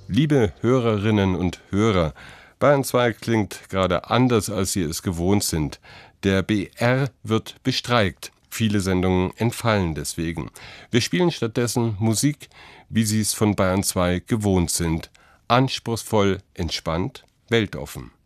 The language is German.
Liebe Hörerinnen und Hörer, Bayern 2 klingt gerade anders, als Sie es gewohnt sind. Der BR wird bestreikt. Viele Sendungen entfallen deswegen. Wir spielen stattdessen Musik, wie Sie es von Bayern 2 gewohnt sind. Anspruchsvoll, entspannt, weltoffen.